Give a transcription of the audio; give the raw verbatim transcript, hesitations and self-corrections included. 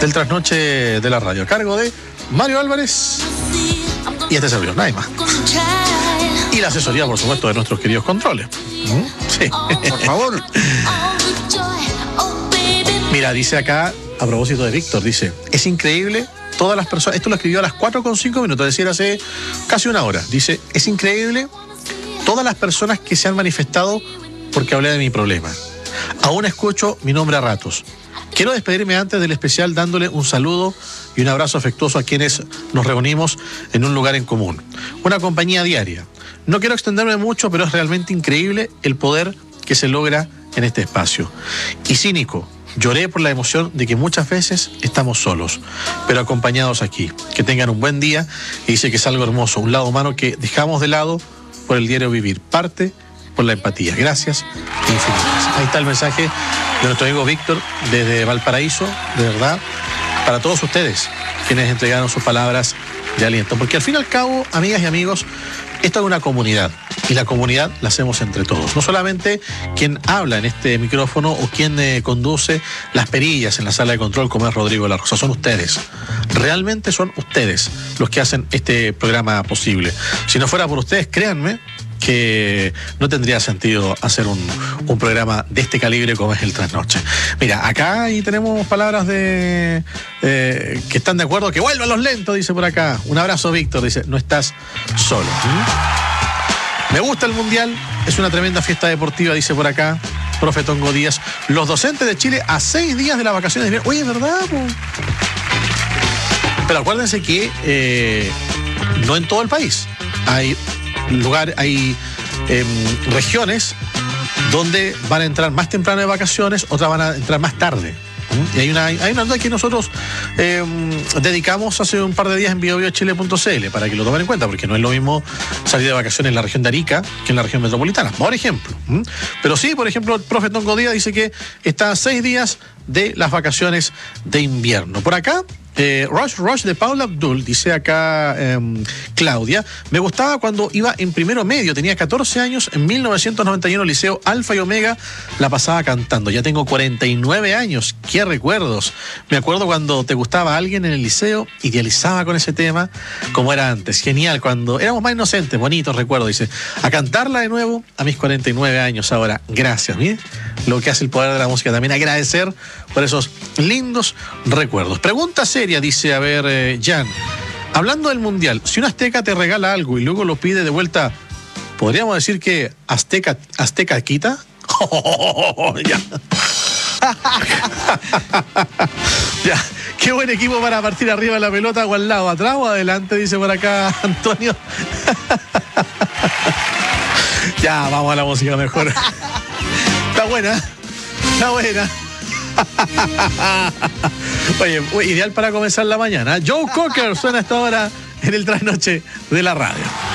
del trasnoche de la radio, a cargo de Mario Álvarez y este servidor, nadie más. Y la asesoría, por supuesto, de nuestros queridos controles. ¿Mm? Sí. Por favor. Mira, dice acá, a propósito de Víctor, dice, es increíble, todas las personas, esto lo escribió a las cuatro con cinco minutos, es decir, hace casi una hora. Dice, es increíble todas las personas que se han manifestado porque hablé de mi problema. Aún escucho mi nombre a ratos. Quiero despedirme antes del especial dándole un saludo y un abrazo afectuoso a quienes nos reunimos en un lugar en común. Una compañía diaria. No quiero extenderme mucho, pero es realmente increíble el poder que se logra en este espacio. Y cínico, lloré por la emoción de que muchas veces estamos solos, pero acompañados aquí. Que tengan un buen día. Y dice que es algo hermoso, un lado humano que dejamos de lado por el diario vivir. Parte por la empatía. Gracias infinitas. Ahí está el mensaje de nuestro amigo Víctor desde Valparaíso, de verdad, para todos ustedes, quienes entregaron sus palabras de aliento. Porque al fin y al cabo, amigas y amigos, esto es una comunidad y la comunidad la hacemos entre todos. No solamente quien habla en este micrófono o quien eh, conduce las perillas en la sala de control, como es Rodrigo La Rosa, son ustedes. Realmente son ustedes los que hacen este programa posible. Si no fuera por ustedes, créanme que no tendría sentido hacer un, un programa de este calibre como es el Trasnoche. Mira, acá ahí tenemos palabras de eh, que están de acuerdo, que vuelvan los lentos, dice por acá. Un abrazo, Víctor, dice, no estás solo. ¿Mm? Me gusta el Mundial, es una tremenda fiesta deportiva, dice por acá, profe Tongo Díaz. Los docentes de Chile a seis días de las vacaciones de invierno. Oye, ¿verdad? Pero acuérdense que eh, no en todo el país. Hay lugar, hay eh, regiones donde van a entrar más temprano de vacaciones, otras van a entrar más tarde. ¿Mm? Y hay una, hay una nota que nosotros eh, dedicamos hace un par de días en bio bio chile punto c l para que lo tomen en cuenta, porque no es lo mismo salir de vacaciones en la región de Arica que en la región metropolitana, por ejemplo. ¿Mm? Pero sí, por ejemplo, el profe Tongo Díaz dice que está a seis días de las vacaciones de invierno. Por acá, Eh, Rush Rush de Paula Abdul, dice acá eh, Claudia, me gustaba cuando iba en primero medio, tenía catorce años, en mil novecientos noventa y uno, Liceo Alfa y Omega, la pasaba cantando. Ya tengo cuarenta y nueve años, qué recuerdos. Me acuerdo cuando te gustaba alguien en el liceo, idealizaba con ese tema, como era antes. Genial, cuando éramos más inocentes, bonitos recuerdos, dice. A cantarla de nuevo a mis cuarenta y nueve años ahora. Gracias, ¿sí? Lo que hace el poder de la música también, agradecer por esos lindos recuerdos. Pregunta seria, dice, a ver, eh, Jan, hablando del Mundial, si un azteca te regala algo y luego lo pide de vuelta, ¿podríamos decir que azteca, azteca quita? Oh, ya. Ya, qué buen equipo para partir arriba de la pelota, o al lado, atrás o adelante, dice por acá Antonio. Ya, vamos a la música mejor. Está buena, está buena. Oye, ideal para comenzar la mañana. Joe Cocker suena hasta ahora en el Trasnoche de la radio.